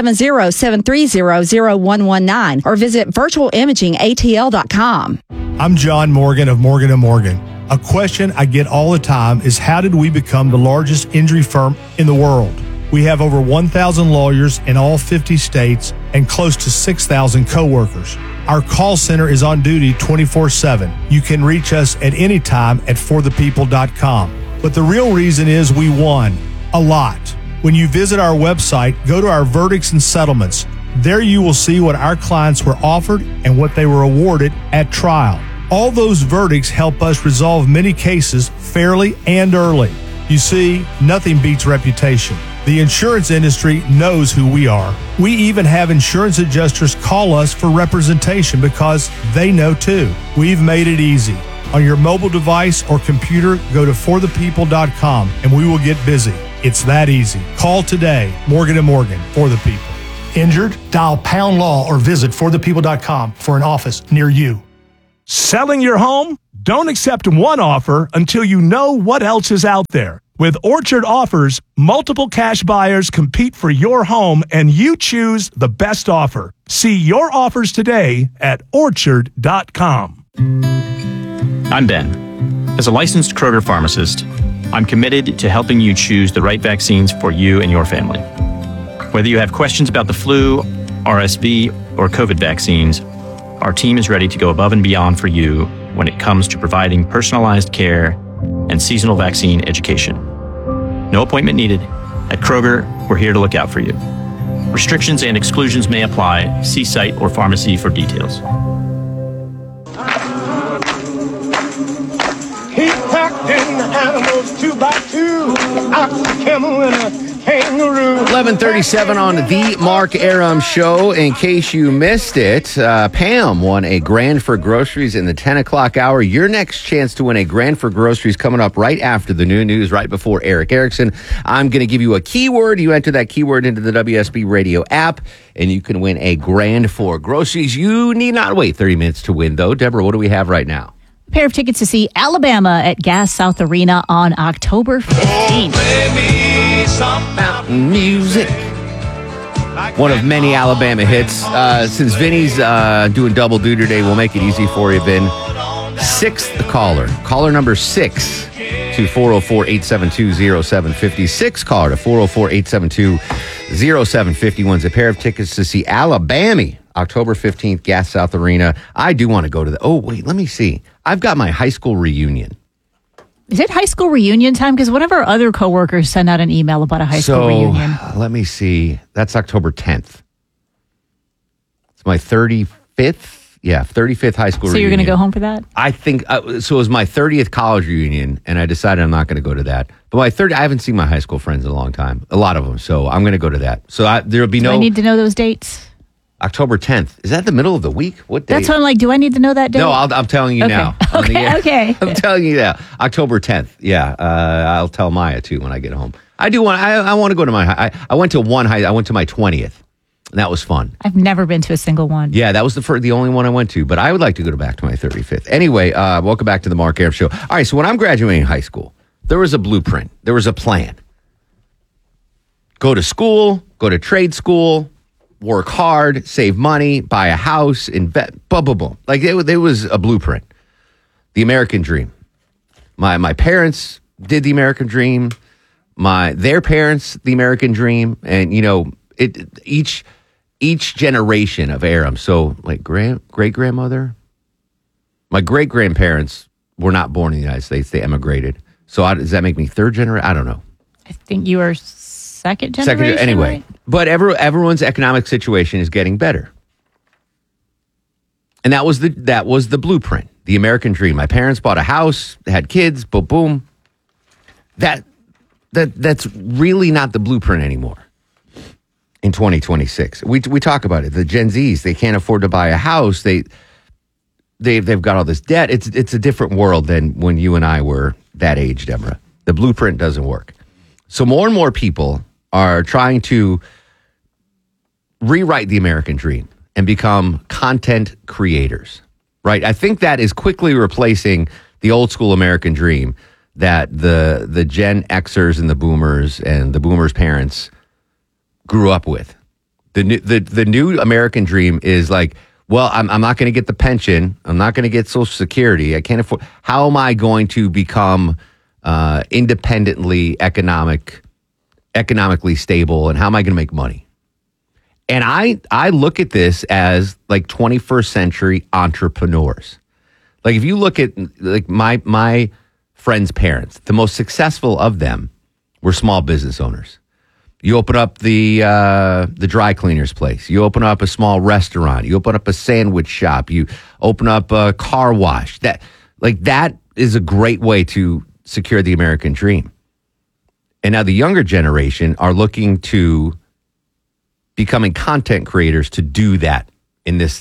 770-730-0119 or visit virtualimagingatl.com. I'm John Morgan of Morgan & Morgan. A question I get all the time is, how did we become the largest injury firm in the world? We have over 1,000 lawyers in all 50 states and close to 6,000 coworkers. Our call center is on duty 24/7. You can reach us at any time at forthepeople.com. But the real reason is we won a lot. When you visit our website, go to our verdicts and settlements. There you will see what our clients were offered and what they were awarded at trial. All those verdicts help us resolve many cases fairly and early. You see, nothing beats reputation. The insurance industry knows who we are. We even have insurance adjusters call us for representation because they know too. We've made it easy. On your mobile device or computer, go to forthepeople.com and we will get busy. It's that easy. Call today. Morgan & Morgan, for the people. Injured? Dial pound law or visit forthepeople.com for an office near you. Selling your home? Don't accept one offer until you know what else is out there. With Orchard Offers, multiple cash buyers compete for your home and you choose the best offer. See your offers today at orchard.com. I'm Ben. As a licensed Kroger pharmacist, I'm committed to helping you choose the right vaccines for you and your family. Whether you have questions about the flu, RSV, or COVID vaccines, our team is ready to go above and beyond for you when it comes to providing personalized care and seasonal vaccine education. No appointment needed. At Kroger, we're here to look out for you. Restrictions and exclusions may apply. See site or pharmacy for details. He packed in the animals 2x2, ox, camel, and a kangaroo. 11:37 on the Mark Arum Show. In case you missed it, Pam won a grand for groceries in the 10 o'clock hour. Your next chance to win a grand for groceries coming up right after the new news, right before Eric Erickson. I'm going to give you a keyword. You enter that keyword into the WSB radio app, and you can win a grand for groceries. You need not wait 30 minutes to win, though. Deborah, what do we have right now? A pair of tickets to see Alabama at Gas South Arena on October 15th. Mountain music. One of many Alabama hits. Since Vinny's doing double duty today, we'll make it easy for you, Vin. Sixth caller. Caller number 6 to 404-872-0750. Sixth caller to 404-872-0750 wins a pair of tickets to see Alabama October 15th, Gas South Arena. I do want to go to the... Oh, wait, let me see. I've got my high school reunion. Is it high school reunion time? Because one of our other coworkers sent out an email about a high school reunion. Let me see. That's October 10th. It's my 35th. Yeah, 35th high school reunion. So you're going to go home for that? I think... so it was my 30th college reunion, and I decided I'm not going to go to that. But I haven't seen my high school friends in a long time. A lot of them. So I'm going to go to that. So there'll be Do I need to know those dates? October 10th. Is that the middle of the week? What day? That's what I'm like, do I need to know that date? No, I'm telling you now. Okay. I'm telling you now. October 10th. Yeah. I'll tell Maya, too, when I get home. I do want... I want to go to my... I went to one high... I went to my 20th. And that was fun. I've never been to a single one. Yeah, that was the only one I went to. But I would like to go back to my 35th. Anyway, welcome back to the Mark Arum Show. All right, so when I'm graduating high school, there was a blueprint. There was a plan. Go to school, go to trade school, work hard, save money, buy a house, invest, blah, blah, blah. Like, it was a blueprint. The American dream. My parents did the American dream. Their parents, the American dream. And, you know, each generation of Arum. So, like, great-grandmother, my great-grandparents were not born in the United States. They emigrated. So, does that make me third generation? I don't know. I think you are second generation. Anyway, right? But everyone's economic situation is getting better. And that was the blueprint, the American dream. My parents bought a house, had kids, boom, boom. That's really not the blueprint anymore. In 2026, we talk about it. The Gen Zs, they can't afford to buy a house. They've got all this debt. It's a different world than when you and I were that age, Deborah. The blueprint doesn't work. So more and more people are trying to rewrite the American dream and become content creators, right? I think that is quickly replacing the old school American dream that the Gen Xers and the boomers parents grew up with. The new American dream is like, well, I'm not going to get the pension. I'm not going to get Social Security. I can't afford. How am I going to become independently economically stable, and how am I going to make money? And I look at this as like 21st century entrepreneurs. Like, if you look at like my friends' parents, the most successful of them were small business owners. You open up the dry cleaner's place. You open up a small restaurant. You open up a sandwich shop. You open up a car wash. That is a great way to secure the American dream. And now the younger generation are looking to becoming content creators to do that in this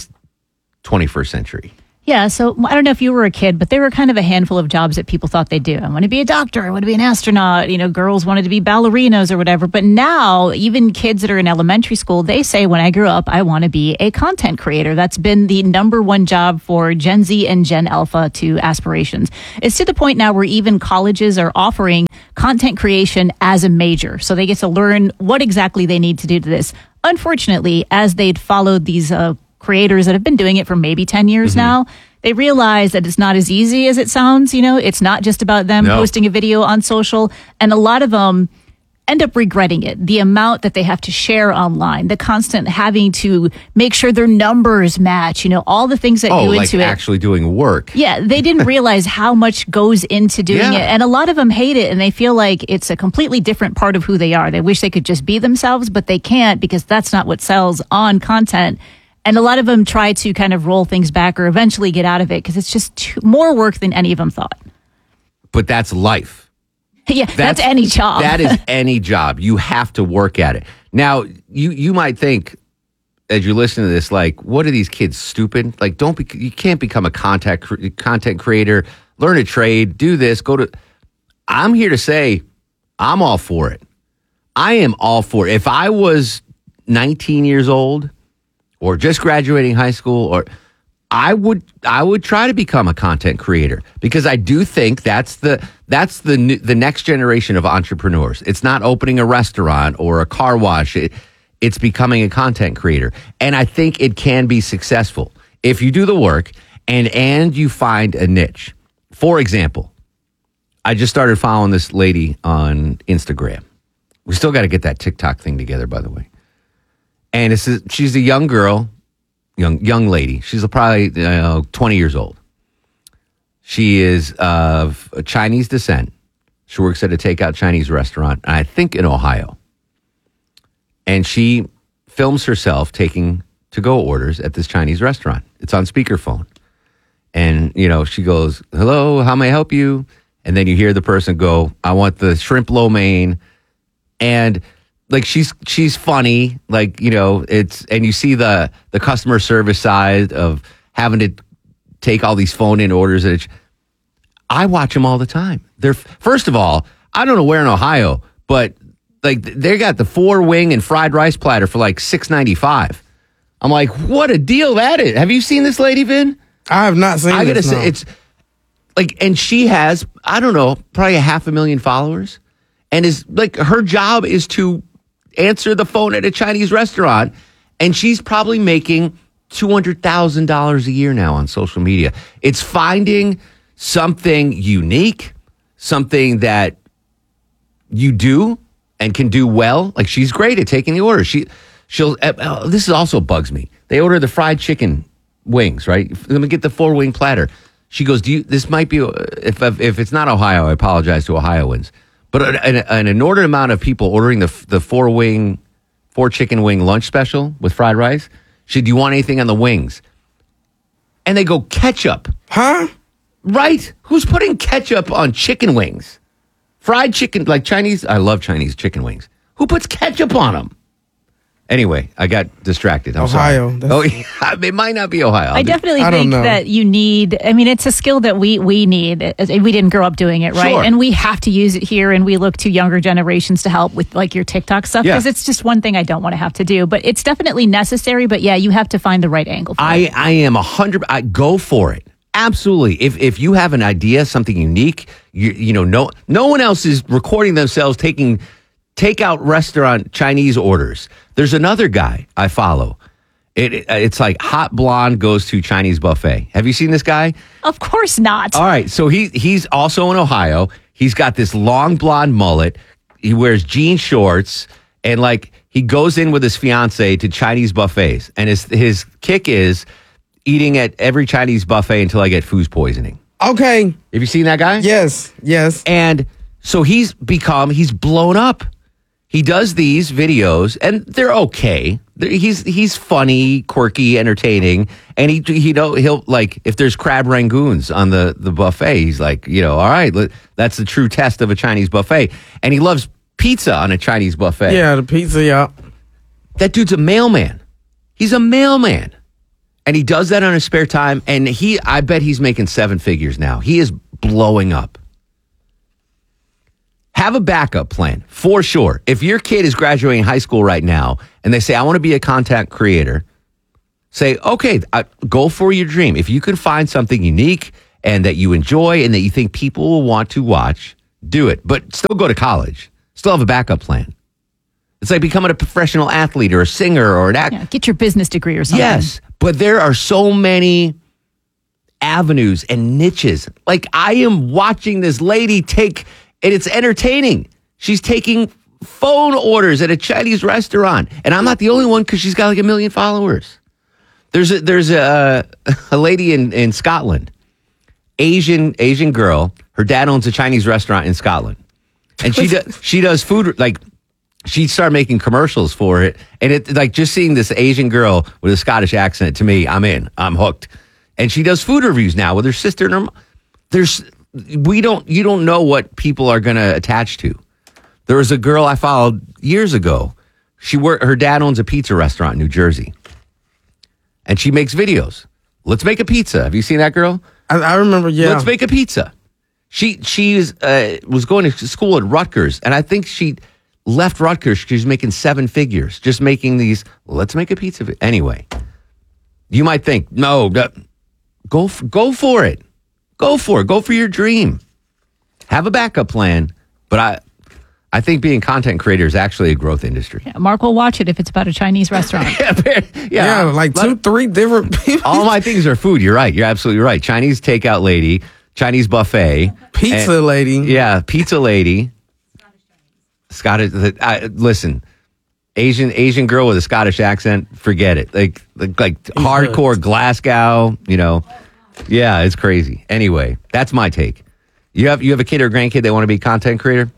21st century. Yeah, so I don't know if you were a kid, but there were kind of a handful of jobs that people thought they'd do. I want to be a doctor. I want to be an astronaut. Girls wanted to be ballerinas or whatever. But now, even kids that are in elementary school, they say, when I grew up, I want to be a content creator. That's been the number one job for Gen Z and Gen Alpha to aspirations. It's to the point now where even colleges are offering content creation as a major. So they get to learn what exactly they need to do to this. Unfortunately, as they'd followed these creators that have been doing it for maybe 10 years now, they realize that it's not as easy as it sounds. It's not just about them posting a video on social. And a lot of them end up regretting it. The amount that they have to share online, the constant having to make sure their numbers match, all the things that go into it. Actually doing work. Yeah, they didn't realize how much goes into doing it. And a lot of them hate it, and they feel like it's a completely different part of who they are. They wish they could just be themselves, but they can't because that's not what sells on content. And a lot of them try to kind of roll things back or eventually get out of it because it's just more work than any of them thought. But that's life. Yeah, that's any job. That is any job. You have to work at it. Now, you might think, as you listen to this, like, what are these kids, stupid? Like, you can't become a content creator, learn a trade, do this, I'm here to say I'm all for it. I am all for it. If I was 19 years old or just graduating high school, I would try to become a content creator because I do think that's the next generation of entrepreneurs. It's not opening a restaurant or a car wash. It's becoming a content creator. And I think it can be successful if you do the work and you find a niche. For example, I just started following this lady on Instagram. We still got to get that TikTok thing together, by the way. And she's a young girl, young lady. She's probably 20 years old. She is of Chinese descent. She works at a takeout Chinese restaurant, I think in Ohio. And she films herself taking to-go orders at this Chinese restaurant. It's on speakerphone. And, she goes, "Hello, how may I help you?" And then you hear the person go, "I want the shrimp lo mein." And she's funny, and you see the customer service side of having to take all these phone-in orders. I watch them all the time. First of all, I don't know where in Ohio, but they got the 4-wing and fried rice platter for $6.95. I'm like, what a deal that is! Have you seen this lady, Vin? I have not seen. I gotta say, it's and she has, I don't know, probably 500,000 followers, and her job is to answer the phone at a Chinese restaurant, and she's probably making $200,000 a year now on social media. It's finding something unique, something that you do and can do well. She's great at taking the order. She'll. This also bugs me. They order the fried chicken wings, right? Let me get the 4-wing platter. She goes, this might be, if it's not Ohio, I apologize to Ohioans. But an inordinate amount of people ordering the 4 chicken wing lunch special with fried rice. Do you want anything on the wings? And they go, ketchup. Huh? Right? Who's putting ketchup on chicken wings? Fried chicken, Chinese. I love Chinese chicken wings. Who puts ketchup on them? Anyway, I got distracted. I'm Ohio. Sorry. It might not be Ohio. I definitely think that you need, it's a skill that we need. We didn't grow up doing it, right? Sure. And we have to use it here, and we look to younger generations to help with your TikTok stuff because it's just one thing I don't want to have to do. But it's definitely necessary. But yeah, you have to find the right angle for it. I am 100%. I go for it. Absolutely. If you have an idea, something unique, no one else is recording themselves taking takeout restaurant Chinese orders. There's another guy I follow. It's hot blonde goes to Chinese buffet. Have you seen this guy? Of course not. All right. So he's also in Ohio. He's got this long blonde mullet. He wears jean shorts and he goes in with his fiance to Chinese buffets. And his kick is eating at every Chinese buffet until I get food poisoning. Okay. Have you seen that guy? Yes. And so he's blown up. He does these videos, and they're okay. He's funny, quirky, entertaining, and he'll like if there's crab rangoons on the buffet, he's like, all right, that's the true test of a Chinese buffet. And he loves pizza on a Chinese buffet. Yeah, the pizza, yeah. That dude's a mailman. He's a mailman, and he does that on his spare time. And I bet he's making 7 figures now. He is blowing up. Have a backup plan, for sure. If your kid is graduating high school right now and they say, I want to be a content creator, say, okay, go for your dream. If you can find something unique and that you enjoy and that you think people will want to watch, do it. But still go to college. Still have a backup plan. It's like becoming a professional athlete or a singer or an actor. Yeah, get your business degree or something. Yes, but there are so many avenues and niches. Like I am watching this lady and it's entertaining. She's taking phone orders at a Chinese restaurant. And I'm not the only one because she's got like 1 million followers. There's a lady in Scotland, Asian girl. Her dad owns a Chinese restaurant in Scotland. And she does food, like she started making commercials for it. And it like just seeing this Asian girl with a Scottish accent, to me, I'm in. I'm hooked. And she does food reviews now with her sister and her you don't know what people are going to attach to. There was a girl I followed years ago. Her dad owns a pizza restaurant in New Jersey. And she makes videos. Let's make a pizza. Have you seen that girl? I remember, yeah. Let's make a pizza. She was going to school at Rutgers, and I think she left Rutgers. She's making 7 figures just making these. Let's make a pizza. Anyway, you might think, no, go for it. Go for it. Go for your dream. Have a backup plan. But I think being a content creator is actually a growth industry. Yeah, Mark will watch it if it's about a Chinese restaurant. yeah, like 2-3 different people. All my things are food. You're right. You're absolutely right. Chinese takeout lady, Chinese buffet. Pizza lady. Yeah, pizza lady. Scottish. Listen, Asian girl with a Scottish accent, forget it. Like hardcore Glasgow, Yeah, it's crazy. Anyway, that's my take. You have a kid or grandkid that want to be a content creator?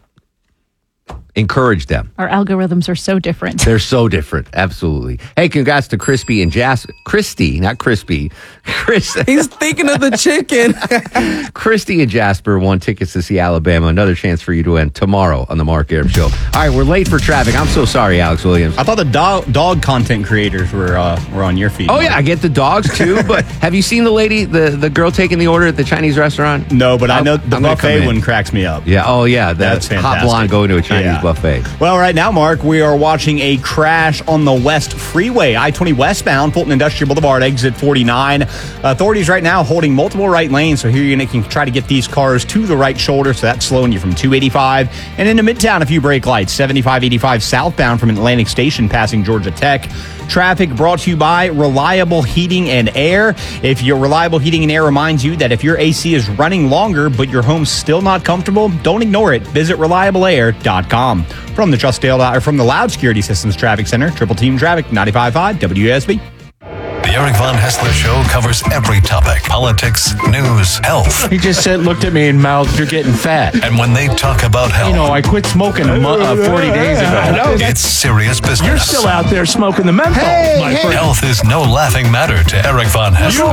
Encourage them. Our algorithms are so different. They're so different. Absolutely. Hey, congrats to Crispy and Christy, not Crispy. He's thinking of the chicken. Christy and Jasper won tickets to see Alabama. Another chance for you to win tomorrow on the Mark Arum Show. All right, we're late for traffic. I'm so sorry, Alex Williams. I thought the dog content creators were on your feed. Oh, yeah, I get the dogs too. But have you seen the lady, the girl taking the order at the Chinese restaurant? No, but I know the buffet one cracks me up. Yeah. Oh, yeah. That's fantastic. Hot blonde going to a Chinese buffet. Well, right now, Mark, we are watching a crash on the West Freeway, I-20 westbound, Fulton Industrial Boulevard, exit 49. Authorities right now holding multiple right lanes, so here you can try to get these cars to the right shoulder, so that's slowing you from 285. And into Midtown, a few brake lights, 7585 southbound from Atlantic Station passing Georgia Tech. Traffic brought to you by Reliable Heating and Air. If your Reliable Heating and Air reminds you that if your AC is running longer but your home's still not comfortable, don't ignore it. Visit reliableair.com. From the Loud Security Systems Traffic Center, Triple Team Traffic, 95.5 WSB. The Eric Von Hessler Show covers every topic: politics, news, health. He just looked at me and mouthed, "You're getting fat." And when they talk about health, I quit smoking 40 days ago. It's serious business. You're still out there smoking the menthol, my friend. Health is no laughing matter to Eric Von Hessler.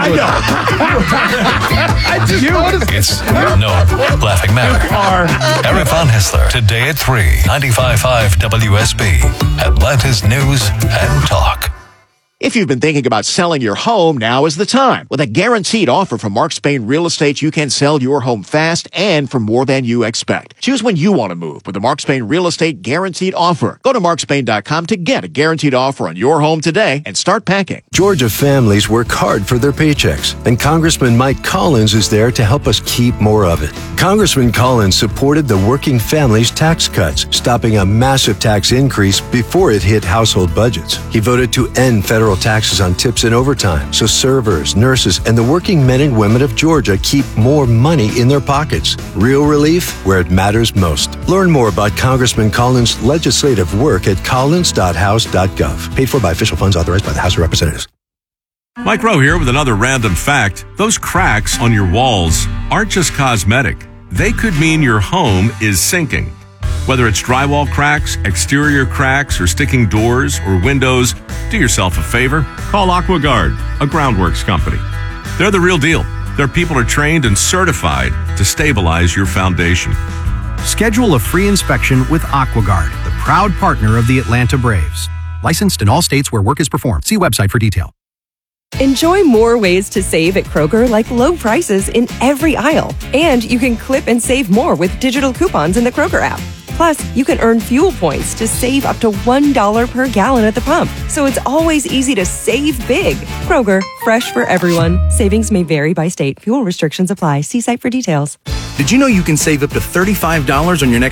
It's no laughing matter. Eric Von Hessler, today at 3, 95.5 WSB, Atlanta's News and Talk. If you've been thinking about selling your home, now is the time. With a guaranteed offer from Mark Spain Real Estate, you can sell your home fast and for more than you expect. Choose when you want to move with the Mark Spain Real Estate Guaranteed Offer. Go to markspain.com to get a guaranteed offer on your home today and start packing. Georgia families work hard for their paychecks, and Congressman Mike Collins is there to help us keep more of it. Congressman Collins supported the working families tax cuts, stopping a massive tax increase before it hit household budgets. He voted to end federal taxes on tips and overtime, so servers, nurses, and the working men and women of Georgia keep more money in their pockets. Real relief where it matters most. Learn more about Congressman Collins' legislative work at collins.house.gov. Paid for by official funds authorized by the House of Representatives. Mike Rowe here with another random fact. Those cracks on your walls aren't just cosmetic. They could mean your home is sinking. Whether it's drywall cracks, exterior cracks, or sticking doors or windows, do yourself a favor. Call AquaGuard, a groundworks company. They're the real deal. Their people are trained and certified to stabilize your foundation. Schedule a free inspection with AquaGuard, the proud partner of the Atlanta Braves. Licensed in all states where work is performed. See website for detail. Enjoy more ways to save at Kroger, like low prices in every aisle. And you can clip and save more with digital coupons in the Kroger app. Plus, you can earn fuel points to save up to $1 per gallon at the pump. So it's always easy to save big. Kroger, fresh for everyone. Savings may vary by state. Fuel restrictions apply. See site for details. Did you know you can save up to $35 on your next